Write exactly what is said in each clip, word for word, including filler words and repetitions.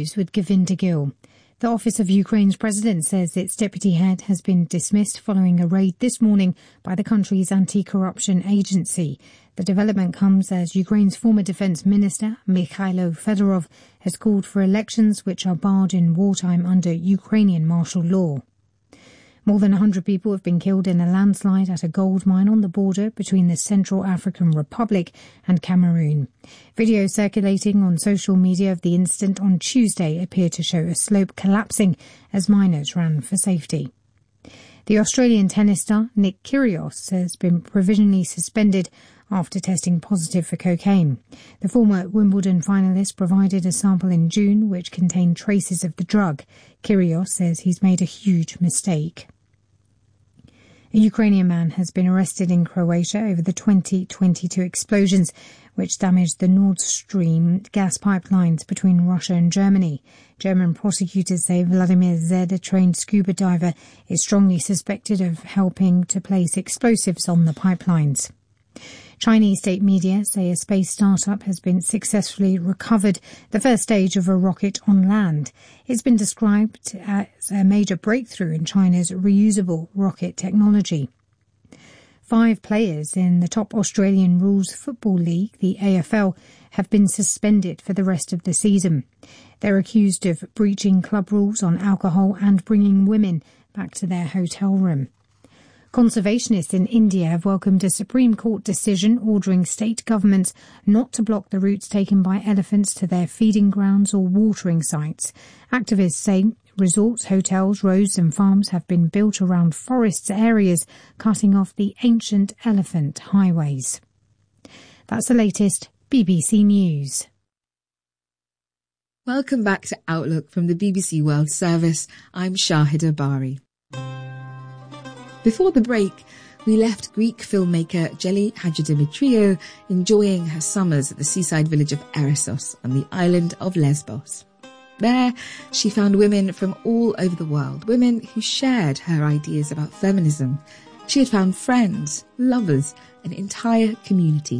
interviews with Govinda Gill. The office of Ukraine's president says its deputy head has been dismissed following a raid this morning by the country's anti-corruption agency. The development comes as Ukraine's former defence minister, Mikhailo Fedorov, has called for elections which are barred in wartime under Ukrainian martial law. More than one hundred people have been killed in a landslide at a gold mine on the border between the Central African Republic and Cameroon. Videos circulating on social media of the incident on Tuesday appear to show a slope collapsing as miners ran for safety. The Australian tennis star Nick Kyrgios has been provisionally suspended after testing positive for cocaine. The former Wimbledon finalist provided a sample in June which contained traces of the drug. Kyrgios says he's made a huge mistake. A Ukrainian man has been arrested in Croatia over the twenty twenty-two explosions which damaged the Nord Stream gas pipelines between Russia and Germany. German prosecutors say Vladimir Zed, a trained scuba diver, is strongly suspected of helping to place explosives on the pipelines. Chinese state media say a space startup has been successfully recovered the first stage of a rocket on land. It's been described as a major breakthrough in China's reusable rocket technology. Five players in the top Australian rules football league, the A F L, have been suspended for the rest of the season. They're accused of breaching club rules on alcohol and bringing women back to their hotel room. Conservationists in India have welcomed a Supreme Court decision ordering state governments not to block the routes taken by elephants to their feeding grounds or watering sites. Activists say resorts, hotels, roads and farms have been built around forest areas, cutting off the ancient elephant highways. That's the latest B B C News. Welcome back to Outlook from the B B C World Service. I'm Shahida Bari. Before the break, we left Greek filmmaker Geli Hadjidimitriou enjoying her summers at the seaside village of Erissos on the island of Lesbos. There, she found women from all over the world, women who shared her ideas about feminism. She had found friends, lovers, an entire community.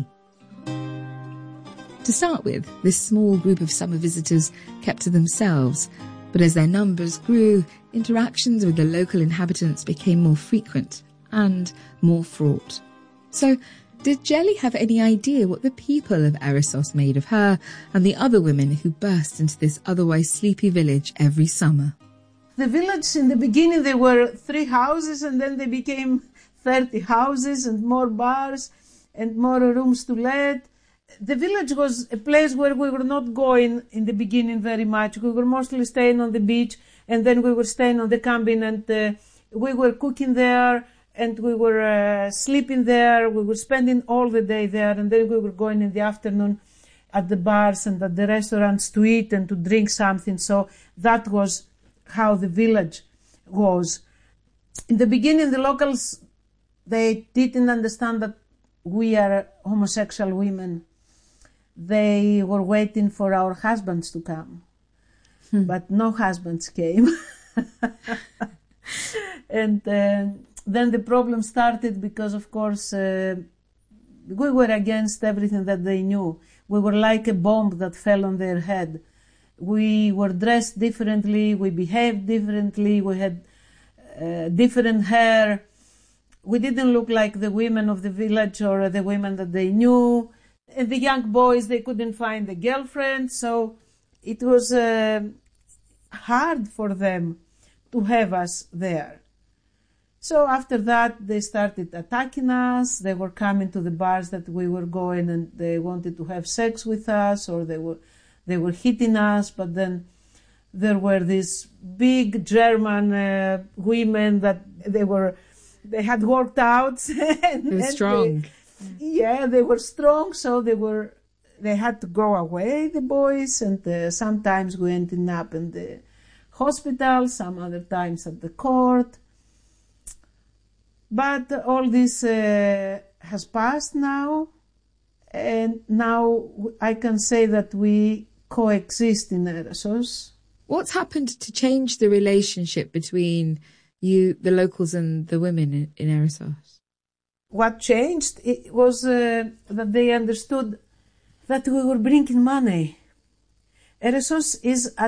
To start with, this small group of summer visitors kept to themselves, but as their numbers grew, interactions with the local inhabitants became more frequent and more fraught. So, did Geli have any idea what the people of Erissos made of her and the other women who burst into this otherwise sleepy village every summer? The village, in the beginning, there were three houses, and then they became thirty houses and more bars and more rooms to let. The village was a place where we were not going in the beginning very much. We were mostly staying on the beach, and then we were staying on the camping, and uh, we were cooking there, and we were uh, sleeping there. We were spending all the day there, and then we were going in the afternoon at the bars and at the restaurants to eat and to drink something. So that was how the village was. In the beginning, the locals, they didn't understand that we are homosexual women. They were waiting for our husbands to come, hmm. but no husbands came. And uh, then the problem started because, of course, uh, we were against everything that they knew. We were like a bomb that fell on their head. We were dressed differently, we behaved differently, we had uh, different hair. We didn't look like the women of the village or the women that they knew. And the young boys, they couldn't find a girlfriend, so it was uh, hard for them to have us there. So after that, they started attacking us. They were coming to the bars that we were going, and they wanted to have sex with us, or they were they were hitting us. But then there were these big German uh, women that they were they had worked out. and, they were strong. They, yeah, they were strong, so they were they had to go away, the boys, and uh, sometimes we ended up in the hospital, some other times at the court. But all this uh, has passed now, and now I can say that we coexist in Erissos. What's happened to change the relationship between you, the locals, and the women in, in Erissos? What changed it was uh, that they understood that we were bringing money. Erissos is